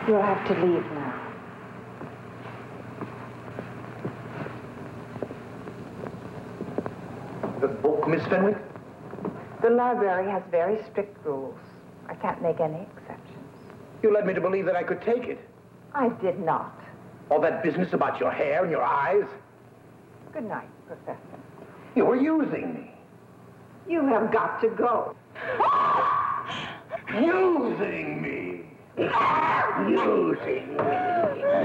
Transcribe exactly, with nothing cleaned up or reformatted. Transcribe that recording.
You'll have to leave now. The book, Miss Fenwick? The library has very strict rules. I can't make any exceptions. You led me to believe that I could take it. I did not. All that business about your hair and your eyes. Good night, Professor. You were using me. You have got to go. Using me. Using me.